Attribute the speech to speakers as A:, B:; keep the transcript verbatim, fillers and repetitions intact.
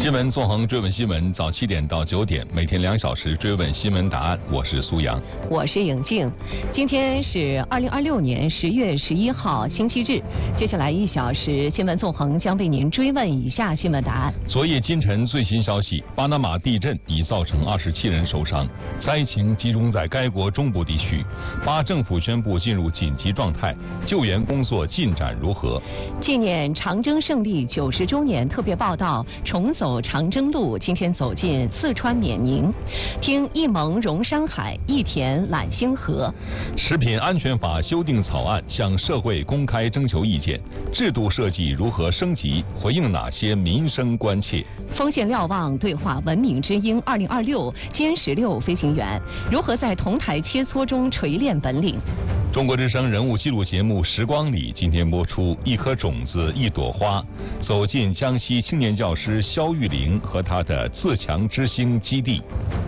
A: 新闻纵横追问新闻，早七点到九点，每天两小时追问新闻答案。我是苏阳，
B: 我是颖静。今天是二零二六年十月十一号，星期日。接下来一小时，新闻纵横将为您追问以下新闻答案。
A: 昨夜今晨最新消息，巴拿马地震已造成二十七人受伤，灾情集中在该国中部地区。巴政府宣布进入紧急状态，救援工作进展如何？
B: 纪念长征胜利九十周年特别报道，重走长征路，今天走进四川冕宁，听一盟融山海，一田揽星河。
A: 食品安全法修订草案向社会公开征求意见，制度设计如何升级？回应哪些民生关切？
B: 锋线瞭望对话文明之鹰二零二六歼十六飞行员如何在同台切磋中锤炼本领？
A: 中国之声人物记录节目《时光里》今天播出《一颗种子一朵花》，走进江西青年教师肖玉玲和他的自强之星基地。